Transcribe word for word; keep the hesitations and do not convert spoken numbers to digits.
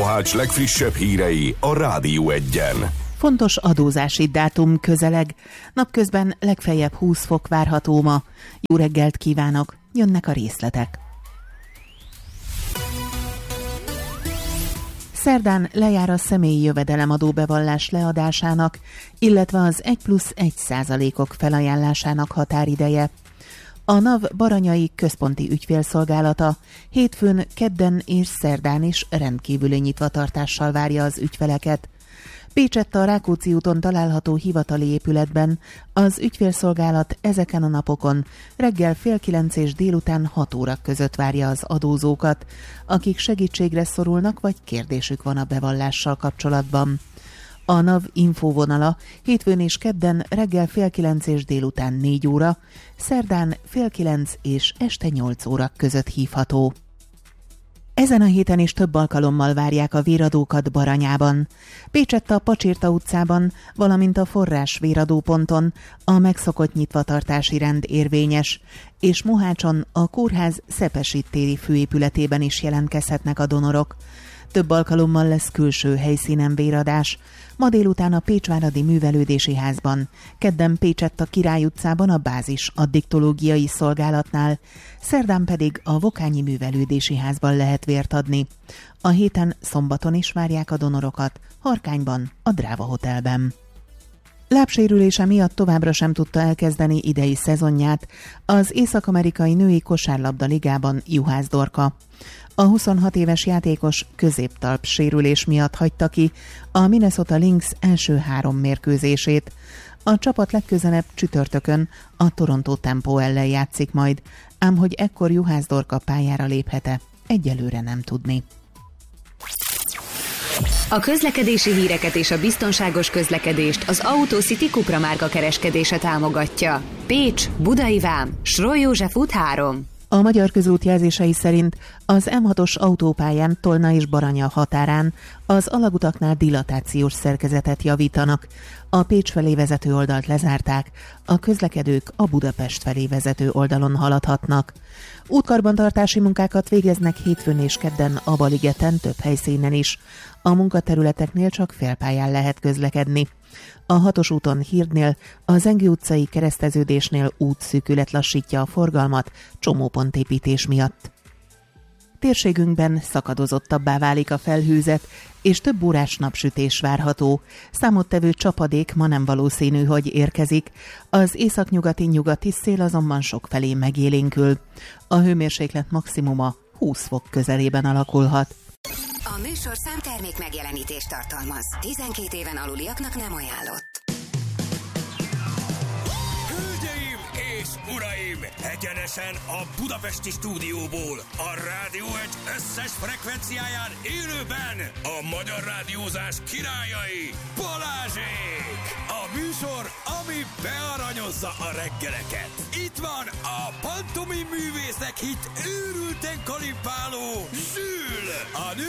Mohács legfrissebb hírei a Rádió Egyen. Fontos adózási dátum közeleg. Napközben legfeljebb húsz fok várható ma. Jó reggelt kívánok, jönnek a részletek. Szerdán lejár a személyi jövedelemadó bevallás leadásának, illetve az egy plusz egy százalékok felajánlásának határideje. A NAV Baranyai Központi Ügyfélszolgálata hétfőn, kedden és szerdán is rendkívüli nyitvatartással várja az ügyfeleket. Pécsett a Rákóczi úton található hivatali épületben az ügyfélszolgálat ezeken a napokon reggel fél kilenc és délután hat óra között várja az adózókat, akik segítségre szorulnak vagy kérdésük van a bevallással kapcsolatban. A NAV infóvonala hétfőn és kedden reggel fél kilenc és délután négy óra, szerdán fél kilenc és este nyolc óra között hívható. Ezen a héten is több alkalommal várják a véradókat Baranyában. Pécsett a Pacsirta utcában, valamint a Forrás véradóponton a megszokott nyitvatartási rend érvényes, és Mohácson a kórház Szepesi téri főépületében is jelentkezhetnek a donorok. Több alkalommal lesz külső helyszínen véradás. Ma délután a Pécsváradi Művelődési Házban, kedden Pécsett a Király utcában a Bázis addiktológiai szolgálatnál, szerdán pedig a Vokányi Művelődési Házban lehet vért adni. A héten szombaton is várják a donorokat, Harkányban, a Dráva Hotelben. Lábsérülése miatt továbbra sem tudta elkezdeni idei szezonját az Észak-amerikai női kosárlabda ligában Juhász Dorka. A huszonhat éves játékos középtalp sérülés miatt hagyta ki a Minnesota Lynx első három mérkőzését. A csapat legközelebb csütörtökön a Toronto Tempo ellen játszik majd, ám hogy ekkor Juhász Dorka pályára léphet-e, egyelőre nem tudni. A közlekedési híreket és a biztonságos közlekedést az Autocity Cupra márka kereskedése támogatja. Pécs, Budai Vám, Sroly József út három. A Magyar Közút jelzései szerint az M hatos autópályán Tolna és Baranya határán az alagutaknál dilatációs szerkezetet javítanak. A Pécs felé vezető oldalt lezárták, a közlekedők a Budapest felé vezető oldalon haladhatnak. Útkarbantartási munkákat végeznek hétfőn és kedden a Baligeten több helyszínen is. A munkaterületeknél csak félpályán lehet közlekedni. A hatos úton Hirdnél, a Zengő utcai kereszteződésnél útszűkület lassítja a forgalmat csomópontépítés miatt. Térségünkben szakadozottabbá válik a felhőzet, és több órás napsütés várható. Számottevő csapadék ma nem valószínű, hogy érkezik. Az északnyugati-nyugati szél azonban sokfelé megélénkül. A hőmérséklet maximuma húsz fok közelében alakulhat. A műsorszám termék megjelenítést tartalmaz. tizenkét éven aluliaknak nem ajánlott. Hölgyeim és uraim! Egyenesen a budapesti stúdióból, a Rádió egy összes frekvenciáján élőben a magyar rádiózás királyai, Balázsék! A műsor, ami bearanyozza a reggeleket. Itt van a pantomim művészek hit őrülten kalipáló Zsül! A